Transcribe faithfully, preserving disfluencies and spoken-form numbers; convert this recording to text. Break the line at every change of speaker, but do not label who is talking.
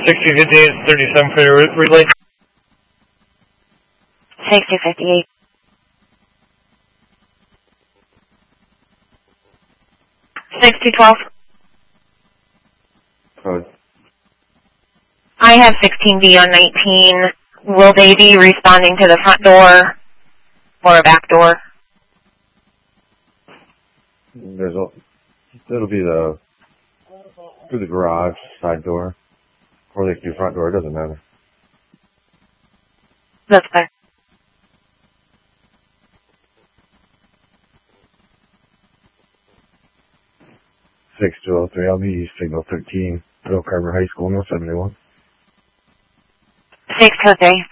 sixty fifty-eight, thirty-seven for your relay.
sixty fifty-eight. sixty twelve.
Code.
I have sixteen B on nineteen. Will they be responding to the front door or a back door?
There's a, it'll be the, through the garage, side door, or they can do front door, it doesn't matter.
That's fair.
six two oh three, I'll be signal thirteen, Bill Carver High School, no seventy-one.
six two three.